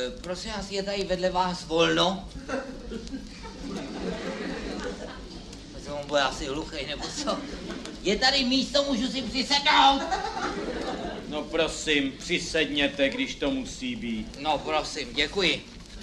Prosím vás, je tady vedle vás volno? On bude asi hluchej, nebo co? Je tady místo, můžu si přisednout? No prosím, přisedněte, když to musí být. No prosím, děkuji.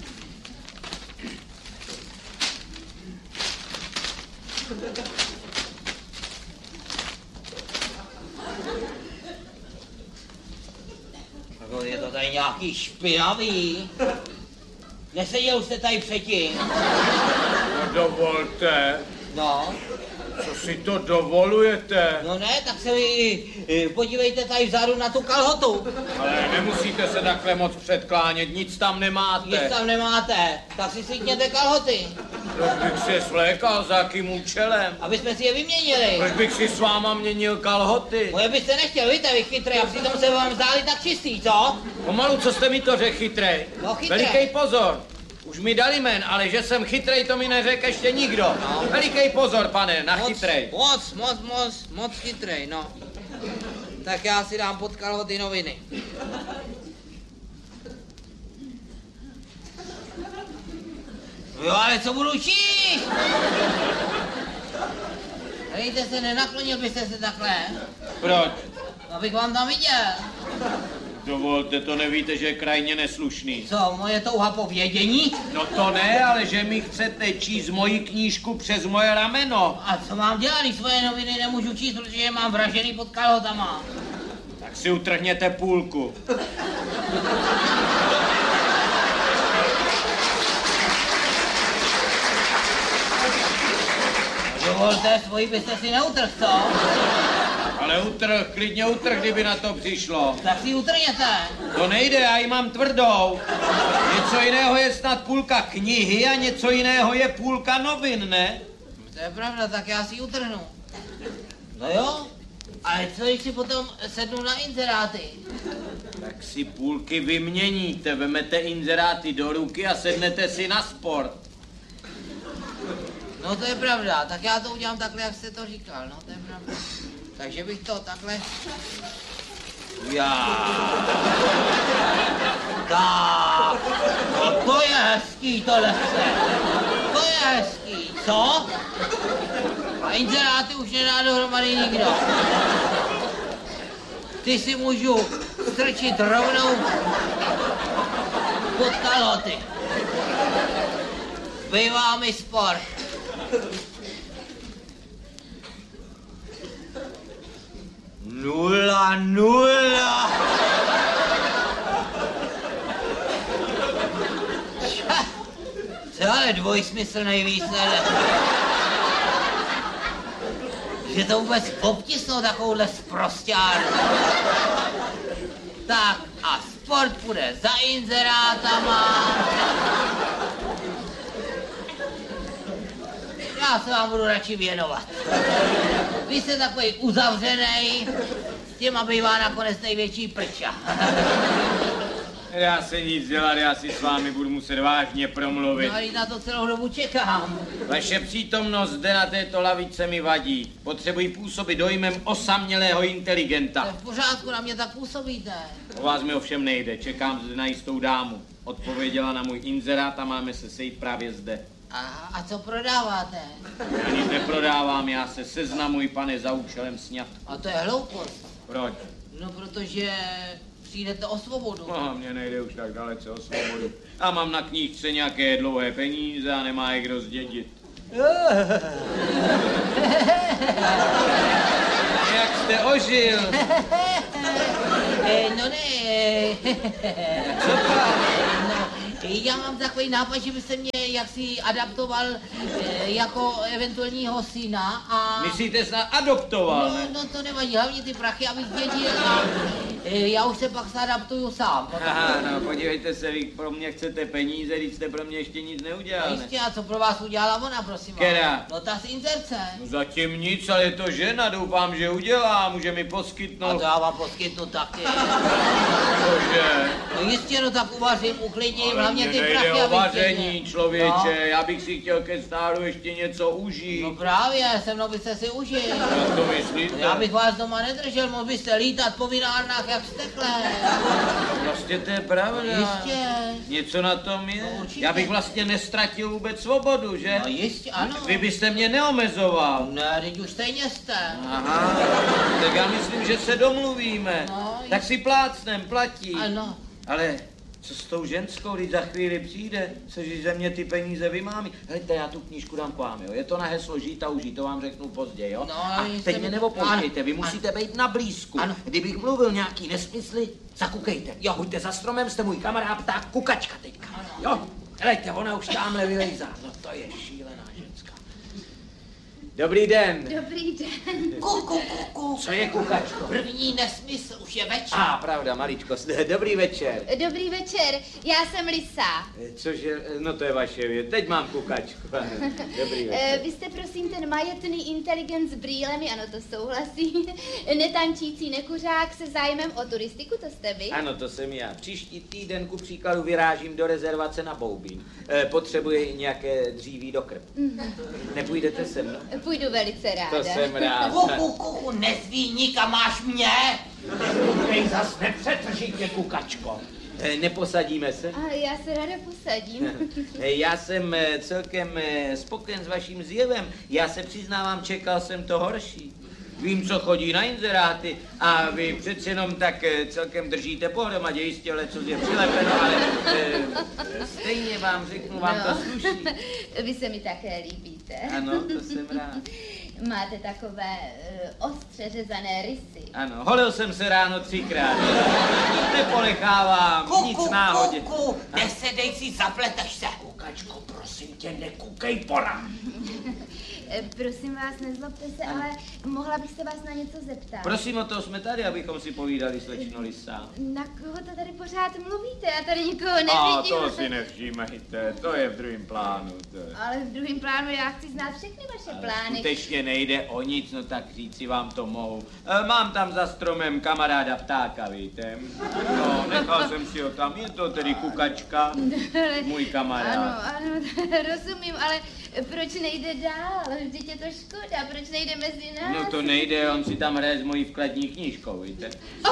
Je to tady nějaký špinavý. Neseděl jste tady předtím? No dovolte. No. Co si to dovolujete? No ne, tak se vy podívejte tady vzadu na tu kalhotu. Ale nemusíte se takhle moc předklánět, nic tam nemáte. Nic tam nemáte, tak si svítněte kalhoty. Proč bych si svlékal, za jakým účelem? Aby jsme si je vyměnili. Proč bych si s váma měnil kalhoty? Moje byste nechtěl, víte, vy chytrý, a přitom se vám zdáli tak čistý, co? Pomalu, co jste mi to řekl, chytrej? No chytrý. Velikej pozor. Už mi dali jmen, ale že jsem chytrej, to mi neřekl ještě nikdo. No. Velikej pozor, pane, na chytrej. Moc chytrej, no. Tak já si dám pod kalhoty noviny. Jo, ale co budu číst? Hejte se, nenaklonil byste se takhle? Proč? Abych vám tam viděl. Dovolte, to nevíte, že je krajně neslušný. Co, moje touha po vědění? No to ne, ale že mi chcete číst moji knížku přes moje rameno. A co mám dělat, když svoje noviny nemůžu číst, protože je mám vražený pod kalhotama? Tak si utrhněte půlku. Dovolte, svoji byste si neutrhl, co? Ale utrh, klidně utrh, kdyby na to přišlo. Tak si utrhněte. To nejde, já ji mám tvrdou. Něco jiného je snad půlka knihy a něco jiného je půlka novin, ne? To je pravda, tak já si ji utrhnu. No jo, ale co když si potom sednu na inzeráty? Tak si půlky vyměníte, vemete inzeráty do ruky a sednete si na sport. No to je pravda, tak já to udělám takhle, jak jste to říkal, no to je pravda. Takže bych to takhle... Já. Tak, no to je hezký tohle se. To je hezký, co? A inzeráty už nedá dohromady nikdo. Ty si můžu strčit rovnou pod kalhoty. Zbývá mi sport. Nula. Co ale dvojsmysl nejvíc, ne? Že to vůbec obtisnou takovouhle sprosťárnu. Tak a sport půjde za inzerátama. Já se vám budu radši věnovat. Vy jste takový uzavřenej, s těma bývá nakonec největší prča. Nedá se nic dělat, já si s vámi budu muset vážně promluvit. No, ale na to celou dobu čekám. Vaše přítomnost zde na této lavice mi vadí. Potřebuji působit dojmem osamělého inteligenta. To je v pořádku, na mě tak působíte. O vás mi ovšem nejde, čekám zde na jistou dámu. Odpověděla na můj inzerát a máme se sejít právě zde. A co prodáváte? Já nic neprodávám, já se seznamuji, pane, za účelem sňatku. A to je hloupost. Proč? No, protože přijdete o svobodu. No, mně nejde už tak dalece o svobodu. Já mám na knížce nějaké dlouhé peníze a nemá je kdo zdědit. Jak jste ožil? No ne. Co pak? No, já mám takový nápad, že byste mě jaksi adaptoval jako eventuálního syna a... Myslíte snad adoptoval, ne? No to nevadí, hlavně ty prachy, abych dědil a já už se pak adaptuju sám. Aha, no podívejte se, vy pro mě chcete peníze, když jste pro mě ještě nic neudělal, ne? Jistě, a co pro vás udělala ona, prosím vás? Která? No ta z inzerce. No zatím nic, ale je to žena, doufám, že udělá, může mi A poskytnout. to já vám poskytnu taky. Cože? No jistě, no tak uvařím, uklidním, Ale hlavně mně ty nejde prachy, o abych vaření, dědil. člověče, No. já bych si chtěl ke stáru ještě něco užít. No právě, se mnou byste si užil. Jak to myslíte? Já bych vás doma nedržel, mohl byste lítat po vinárnách jak stekle. No Jistě, to je pravda. Jistě. Něco na tom je. No, určitě. Já bych vlastně nestratil vůbec svobodu, že? No jistě, ano. Vy byste mě neomezoval. Ne, teď už stejně jste. Aha, tak já myslím, že se domluvíme. No, Tak si plácnem, platí. Ano. Ale co s tou ženskou, když za chvíli přijde, což ze mě ty peníze vymámí. Hejte, já tu knížku dám k vám, jo. Je to na heslo žít a užít, to vám řeknu později, jo. No, a teď mě neopouštějte, vy musíte být na blízku. Ano. Kdybych mluvil nějaký nesmysly, zakukejte. Jo. Buďte za stromem, jste můj kamarád, pták kukačka teďka. Jo, helejte, ona už tamhle vylejzá. No to je šílená ženská. Dobrý den. Dobrý den. Kuku. Co je kukačko? První nesmysl, už je večer. Pravda, maličko. Dobrý večer. Dobrý večer, já jsem Lisa. Cože, no to je vaše věc. Teď mám kukačku. Dobrý večer. Vy jste prosím ten majetný inteligent s brýlemi, ano, to souhlasí. Netančící nekuřák se zájmem o turistiku, to jste vy? Ano, to jsem já. Příští týden ku příkladu vyrážím do rezervace na Boubín. Potřebuji nějaké dříví do krbu. Nepůjdete se mnou? Půjdu velice ráda. To jsem rád. Kuku, nezví nikam, máš mě. Hej, zas nepřetržitě, kukačko. Neposadíme se? Ale já se ráda posadím. Já jsem celkem spokojen s vaším zjevem. Já se přiznávám, čekal jsem to horší. Vím, co chodí na inzeráty a vy přece jenom tak celkem držíte pohromadě, jistě, ale co je přilepeno, ale stejně vám řeknu, vám to sluší. Vy se mi také líbíte. Ano, to jsem rád. Máte takové ostře řezané rysy. Ano, holil jsem se ráno 3krát. Neponechávám, nic náhodě. Kuku, nesedej si, zapleteš se. Kukačko, prosím tě, nekukej porád. Prosím vás, nezlobte se, ale mohla bych se vás na něco zeptat. Prosím, o to jsme tady, abychom si povídali, slečno Lisa. Na koho to tady pořád mluvíte? Já tady nikoho nevidím. A to si nevšímejte, to je v druhém plánu. Ale v druhém plánu já chci znát všechny vaše plány. Skutečně nejde o nic, no tak říci vám to mohu. Mám tam za stromem kamaráda ptáka, víte? No, nechal jsem si ho tam, je to tedy kukačka, můj kamarád. Ano, rozumím, ale proč nejde dál? Vždyť je to škoda, proč nejde mezi nás? No to nejde, on si tam hraje s mojí vkladní knížkou, víte?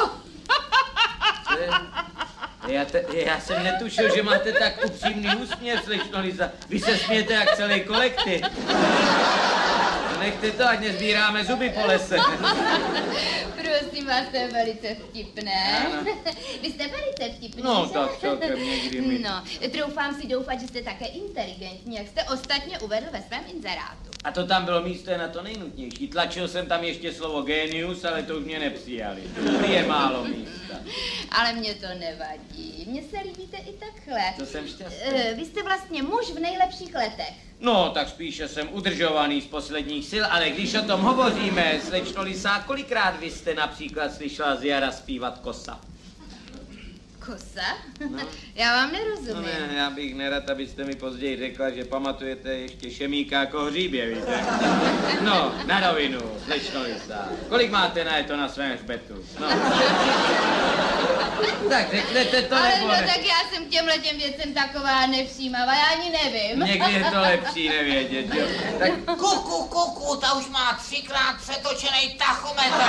Já jsem netušil, že máte tak upřímný úsměv, slečno Lisa. Vy se smějete jak celý kolektiv. Nechte to, ať nezbíráme zuby po lese. Prosím vás, to je velice vtipné. Ano. Vy jste velice vtipný, No, že? tak celkem někdy mi. No, troufám si doufat, že jste také inteligentní, jak jste ostatně uvedl ve svém inzerátu. A to tam bylo místo na to nejnutnější. Tlačil jsem tam ještě slovo genius, ale to už mě nepřijali. Prý je málo místa. Ale mě to nevadí. Mně se líbíte i takhle. To jsem šťastný. Vy jste vlastně muž v nejlepších letech. No, tak spíše jsem udržovaný z posledních sil, ale když o tom hovoříme, slečno Lisa, kolikrát vy jste například slyšela z jara zpívat kosa? Kosa? No. Já vám No nerozumím. ne, já bych nerad, abyste mi později řekla, že pamatujete ještě Šemíka jako hříbě, víte? No, na rovinu, slečno Lisa. Kolik máte na to na svém hřbetu? No. Tak řeknete to, Ale nebo no ne? tak já jsem k těmhletěm věcem taková nevšímavá, já ani nevím. Někdy je to lepší nevědět, jo? Tak Kuku, ta už má 3krát přetočený tachometr.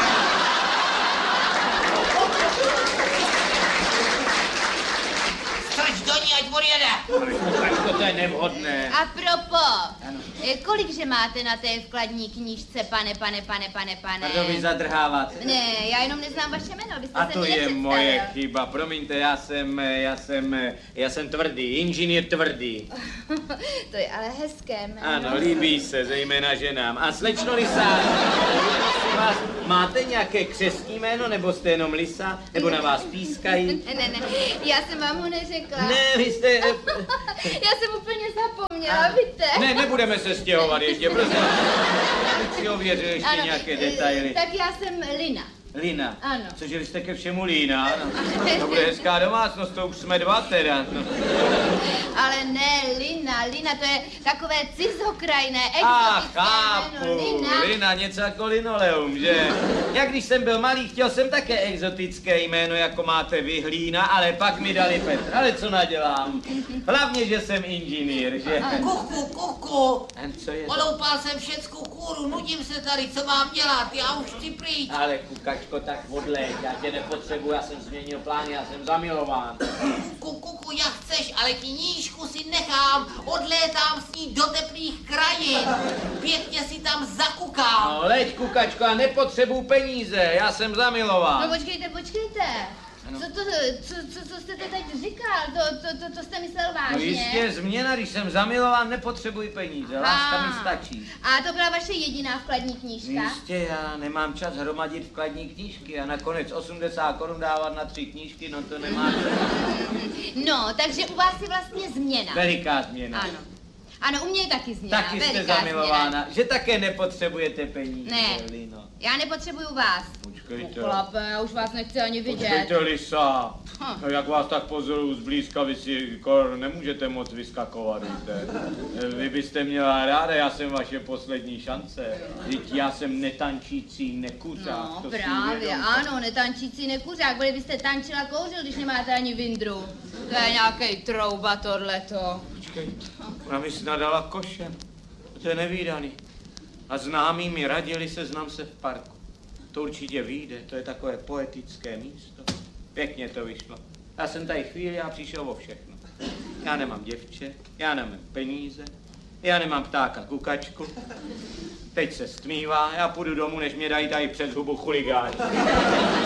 Strč do ní, ať odjede. Kukačko, to je nevhodné. A propos, Ano. kolikže máte na té vkladní knížce, pane? Pardon, vy zadrháváte. Ne, já jenom neznám vaše jméno, byste A se to mi je nepředstavil. moje chyba, promiňte, já jsem tvrdý, inženýr tvrdý. To je ale hezké jméno. Ano, líbí se, zejména ženám. A slečno Lisa, prosím vás, máte nějaké křestní jméno, nebo jste jenom Lisa, nebo na vás pískají? Ne, já jsem vám ho neřekla. Ne, vy jste... Já jsem úplně zapomněla, víte? Ne, nebudeme se stěhovat ještě, prosím. Abych si ověřil ještě nějaké detaily. Tak já jsem Lina. Lina. Ano. Cože vy jste ke všemu Lína? No. To bude hezká domácnost, to už jsme dva teda. No. Ale ne, Lina, to je takové cizokrajné, Ach, exotické chápu, jméno. Lina, něco jako linoleum, že? Jak když jsem byl malý, chtěl jsem také exotické jméno, jako máte vy, Hlína, ale pak mi dali Petr. Ale co nadělám? Hlavně, že jsem inženýr, že? Kuku, A co je to? oloupal jsem všecku kůru, nudím se tady, co mám dělat, já už chci pryč. Ale kukačko, tak odleď, já tě nepotřebuji, já jsem změnil plán, já jsem zamilován. Kuku, jak chceš, ale knížku si nechám, odlétám s ní do teplých krajin, pěkně si tam zakukám. No leď kukačko, já nepotřebuji peníze, já jsem zamilován. No počkejte. Ano. Co jste to teď říkal? To jste myslel vážně? No jistě, změna, když jsem zamilován, nepotřebuji peníze, láska mi stačí. A to byla vaše jediná vkladní knížka? Jistě, já nemám čas hromadit vkladní knížky a nakonec 80 korun dávat na 3 knížky, no to nemám. No, takže u vás je vlastně změna. Veliká změna. Ano. Ano, u mě je taky změna. Taky jste veliká zamilována, změna. že také nepotřebujete peníze, Ne. Lino. Já nepotřebuju vás. Počkejte. Chlape, já už vás nechci ani vidět. Počkejte, Lisa. Hm. No, jak vás tak pozoruju zblízka, vy si kor nemůžete moc vyskakovat, víte. Vy byste měla ráda, já jsem vaše poslední šance. Vždyť já jsem netančící nekuřák. No to si právě, uvědomte. ano, netančící nekuřák, byli byste tančil a kouřil, když nemáte ani vindru. To je nějakej trouba tohleto. Počkejte, ona mi snad dala košem. To je nevídaný. A známí mi radili, seznam se v parku. To určitě vyjde, to je takové poetické místo. Pěkně to vyšlo. Já jsem tady chvíli a přišel o všechno. Já nemám děvče, já nemám peníze, já nemám ptáka kukačku. Teď se stmívá, já půjdu domů, než mě dají tady přes hubu chuligáni.